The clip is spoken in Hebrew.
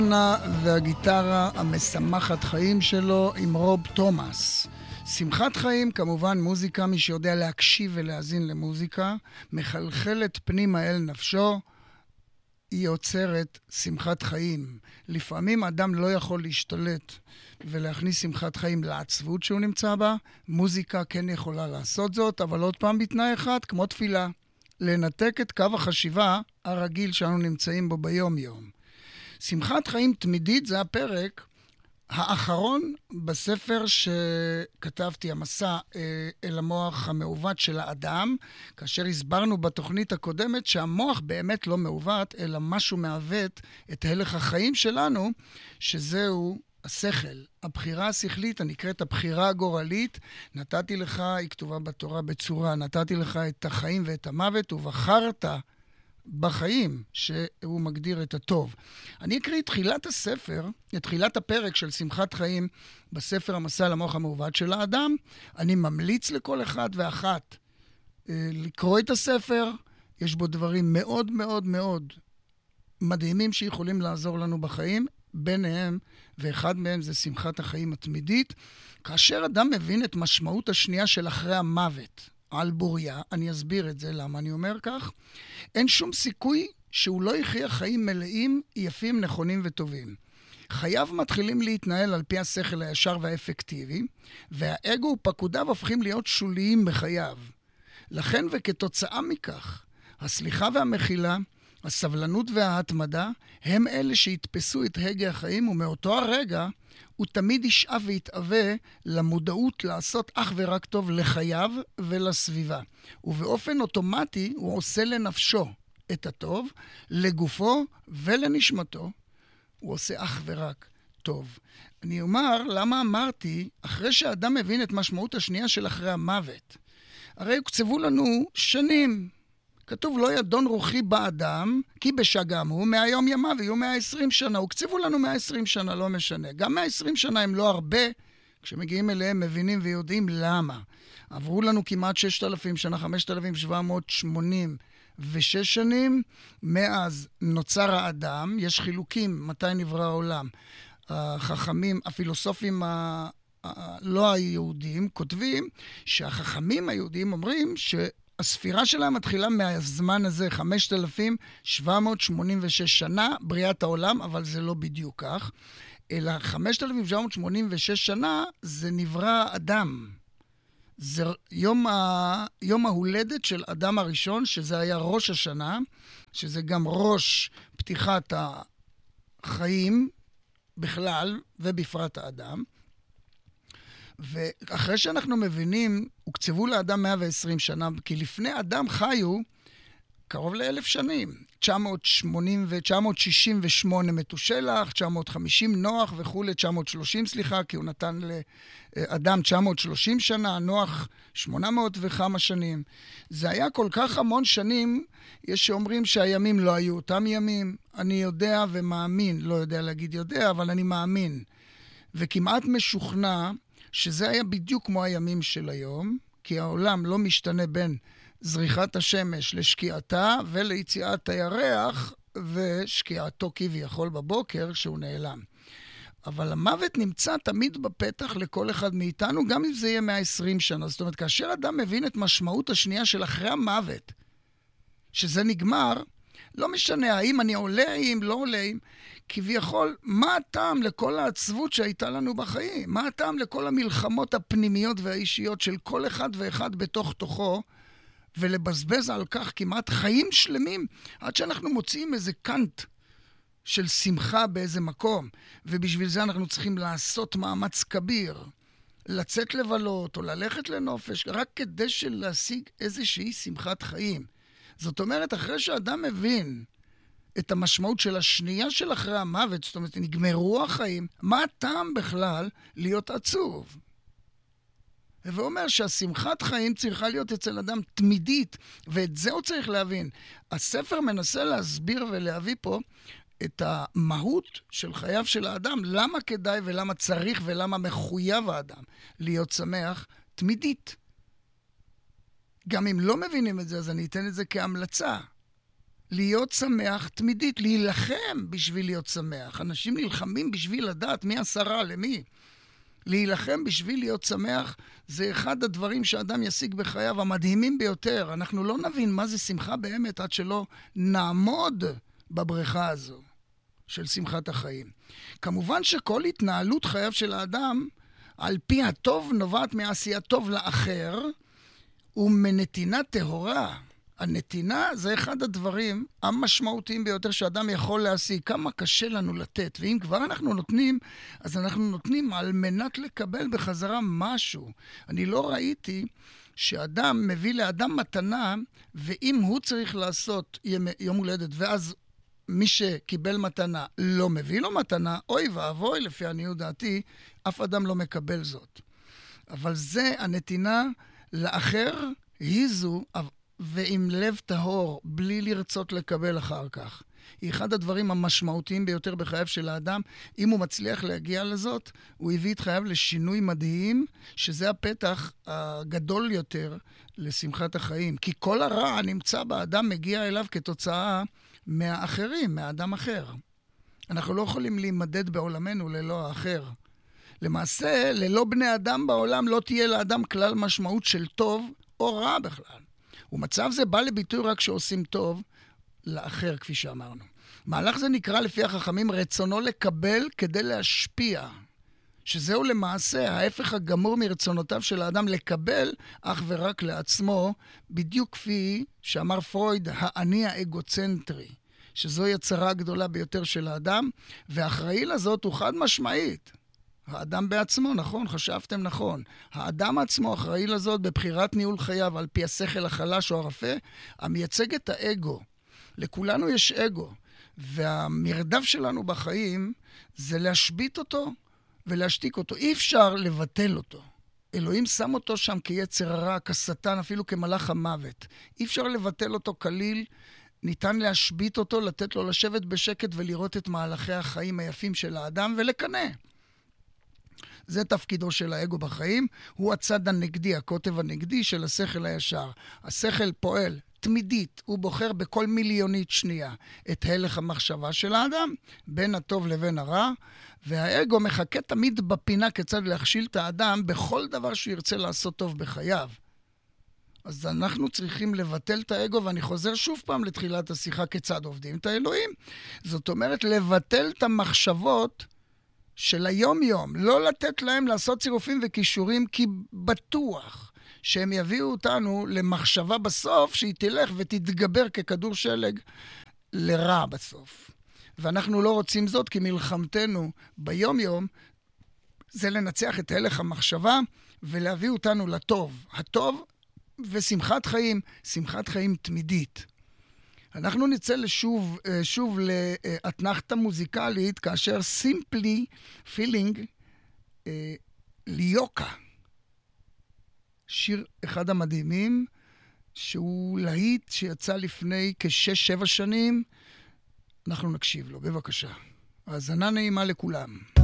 והגיטרה המשמחת חיים שלו עם רוב תומאס. שמחת חיים, כמובן מוזיקה, מי שיודע להקשיב ולהאזין למוזיקה, מחלחלת פנימה אל נפשו, היא יוצרת שמחת חיים. לפעמים אדם לא יכול להשתלט ולהכניס שמחת חיים לעצבות שהוא נמצא בה. מוזיקה כן יכולה לעשות זאת, אבל עוד פעם בתנאי אחד, כמו תפילה, לנתק את קו החשיבה הרגיל שאנו נמצאים בו ביום יום. שמחת חיים תמידית זה הפרק האחרון בספר שכתבתי, המסע אל המוח המעוות של האדם, כאשר הסברנו בתוכנית הקודמת שהמוח באמת לא מעוות, אלא משהו מעוות את הלך החיים שלנו, שזהו השכל. הבחירה השכלית הנקראת הבחירה הגורלית, נתתי לך, היא כתובה בתורה בצורה, נתתי לך את החיים ואת המוות, ובחרת בחיים שהוא מגדיר את הטוב. אני אקריא את תחילת הספר, את תחילת הפרק של שמחת חיים בספר המסע למוח המעוות של האדם. אני ממליץ לכל אחד ואחת לקרוא את הספר. יש בו דברים מאוד מאוד מאוד מדהימים שיכולים לעזור לנו בחיים, ביניהם, ואחד מהם זה שמחת החיים התמידית. כאשר אדם מבין את משמעות השנייה של אחרי המוות, על בוריה, אני אסביר את זה, למה אני אומר כך. אין שום סיכוי שהוא לא יחיה חיים מלאים, יפים, נכונים וטובים. חייו מתחילים להתנהל על פי השכל הישר והאפקטיבי, והאגו ופקודיו הופכים להיות שוליים בחייו. לכן וכתוצאה מכך, הסליחה והמחילה, הסבלנות וההתמדה, הם אלה שהתפסו את הגה החיים, ומאותו הרגע הוא תמיד ישאף ויתאווה למודעות לעשות אך ורק טוב לחייו ולסביבה. ובאופן אוטומטי הוא עושה לנפשו את הטוב, לגופו ולנשמתו הוא עושה אך ורק טוב. אני אומר למה אמרתי, אחרי שהאדם מבין את משמעות השנייה של אחרי המוות, הרי הוקצבו לנו שנים. כתוב לא ידון רוחי באדם, כי בשגם הוא, מהיום ימיו יהיו 120 שנה. הוקצבו לנו 120 שנה, לא משנה. גם 120 שנה הם לא הרבה, כשמגיעים אליהם מבינים ויודעים למה. עברו לנו כמעט 6,000 שנה, 5,786 שנים, מאז נוצר האדם. יש חילוקים מתי נברא העולם. החכמים, הפילוסופים לא היהודים, כותבים שהחכמים היהודים אומרים הספירה שלהם מתחילה מהזמן הזה, 5,786 שנה, בריאת העולם, אבל זה לא בדיוק כך, אלא 5,786 שנה זה נברא אדם. זה יום ההולדת של אדם הראשון, שזה היה ראש השנה, שזה גם ראש פתיחת החיים בכלל ובפרט האדם. ואחרי שאנחנו מבינים, הוקצבו לאדם 120 שנה, כי לפני אדם חיו קרוב ל1,000 שנים. 968 מתושלח, 950 נוח וכו', 930 סליחה, כי הוא נתן לאדם 930 שנה, נוח 800 וכמה שנים. זה היה כל כך המון שנים, יש שאומרים שהימים לא היו אותם ימים. אני יודע ומאמין, לא יודע להגיד יודע, אבל אני מאמין. וכמעט משוכנע שזה היה בדיוק כמו הימים של היום, כי העולם לא משתנה בין זריחת השמש לשקיעתה וליציאת הירח ושקיעתו כביכול בבוקר שהוא נעלם. אבל המוות נמצא תמיד בפתח לכל אחד מאיתנו, גם אם זה יהיה 120 שנה. זאת אומרת, כאשר אדם מבין את משמעות השנייה של אחרי המוות, שזה נגמר, לא משנה האם אני עולה, האם לא עולה, כביכול, מה הטעם לכל העצבות שהייתה לנו בחיים? מה הטעם לכל המלחמות הפנימיות והאישיות של כל אחד ואחד בתוך תוכו, ולבזבז על כך כמעט חיים שלמים, עד שאנחנו מוצאים איזה קנט של שמחה באיזה מקום, ובשביל זה אנחנו צריכים לעשות מאמץ כביר, לצאת לבלות או ללכת לנופש, רק כדי להשיג איזושהי שמחת חיים. זאת אומרת, אחרי שאדם מבין את המשמעות של השנייה של אחרי המוות, זאת אומרת, נגמרו החיים, מה הטעם בכלל להיות עצוב? ואומר שהשמחת חיים צריכה להיות אצל אדם תמידית, ואת זה הוא צריך להבין. הספר מנסה להסביר ולהביא פה את המהות של חייו של האדם, למה כדאי ולמה צריך ולמה מחויב האדם להיות שמח תמידית. גם אם לא מבינים את זה, אז אני אתן את זה כהמלצה. להיות שמח תמידית, להילחם בשביל להיות שמח. אנשים נלחמים בשביל לדעת מי השרה למי. להילחם בשביל להיות שמח זה אחד הדברים שאדם ישיג בחייו המדהימים ביותר. אנחנו לא נבין מה זה שמחה באמת עד שלא נעמוד בבריכה הזו של שמחת החיים. כמובן שכל התנהלות חייו של האדם על פי הטוב נובעת מעשיית טוב לאחר ומנתינה טהורה. הנתינה זה אחד הדברים המשמעותיים ביותר שאדם יכול להשיג. כמה קשה לנו לתת, ואם כבר אנחנו נותנים, אז אנחנו נותנים על מנת לקבל בחזרה משהו. אני לא ראיתי שאדם מביא לאדם מתנה, ואם הוא צריך לעשות יום הולדת, ואז מי שקיבל מתנה לא מביא לו מתנה, אוי ואבוי, לפי עניות דעתי, אף אדם לא מקבל זאת. אבל זה הנתינה לאחר, היא זו, ועם לב טהור, בלי לרצות לקבל אחר כך. היא אחד הדברים המשמעותיים ביותר בחייו של האדם. אם הוא מצליח להגיע לזאת, הוא הביא את חייו לשינוי מדהים, שזה הפתח הגדול יותר לשמחת החיים. כי כל הרע נמצא באדם, מגיע אליו כתוצאה מהאחרים, מהאדם אחר. אנחנו לא יכולים להימדד בעולמנו ללא האחר. למעשה, ללא בני אדם בעולם לא תהיה לאדם כלל משמעות של טוב או רע בכלל. ומצב זה בא לביטוי רק כשעושים טוב לאחר, כפי שאמרנו. מהלך זה נקרא לפי החכמים רצונו לקבל כדי להשפיע, שזהו למעשה ההפך הגמור מרצונותיו של האדם לקבל אך ורק לעצמו, בדיוק כפי שאמר פרויד, האני האגוצנטרי, שזוהי הצרה הגדולה ביותר של האדם, והאחראי לזאת הוא חד משמעית. האדם בעצמו, נכון, חשבתם נכון. האדם עצמו אחראי לזאת בבחירת ניהול חייו על פי השכל החלש או הרפה, המייצג את האגו. לכולנו יש אגו, והמרדף שלנו בחיים זה להשבית אותו ולהשתיק אותו. אי אפשר לבטל אותו. אלוהים שם אותו שם כיצר הרע, כשטן, אפילו כמלאך המוות. אי אפשר לבטל אותו כליל, ניתן להשבית אותו, לתת לו לשבת בשקט ולראות את מהלכי החיים היפים של האדם ולקנא. זה תפקידו של האגו בחיים, הוא הצד הנגדי, הקוטב הנגדי של השכל הישר. השכל פועל תמידית, הוא בוחר בכל מיליונית שנייה את הלך המחשבה של האדם, בין הטוב לבין הרע, והאגו מחכה תמיד בפינה כיצד להכשיל את האדם בכל דבר שהוא ירצה לעשות טוב בחייו. אז אנחנו צריכים לבטל את האגו, ואני חוזר שוב פעם לתחילת השיחה כיצד עובדים את האלוהים. זאת אומרת, לבטל את המחשבות של היום-יום, לא לתת להם לעשות צירופים וקישורים, כי בטוח שהם יביאו אותנו למחשבה בסוף, שהיא תלך ותתגבר ככדור שלג לרע בסוף. ואנחנו לא רוצים זאת, כי מלחמתנו ביום-יום זה לנצח את הלך המחשבה ולהביא אותנו לטוב. הטוב ושמחת חיים, שמחת חיים תמידית. אנחנו נצא שוב לאתנחתה מוזיקלית, כאשר Simply Feeling ליוקה. שיר אחד המדהימים, שהוא להיט שיצא לפני כ6-7 שנים. אנחנו נקשיב לו, בבקשה. האזנה נעימה לכולם.